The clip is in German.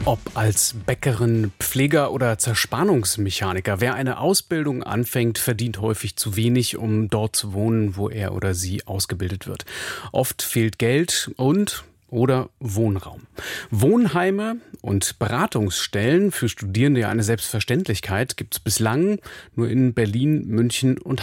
Ob als Bäckerin, Pfleger oder Zerspannungsmechaniker, wer eine Ausbildung anfängt, verdient häufig zu wenig, um dort zu wohnen, wo er oder sie ausgebildet wird. Oft fehlt Geld oder Wohnraum. Wohnheime und Beratungsstellen für Studierende ja eine Selbstverständlichkeit gibt es bislang nur in Berlin, München und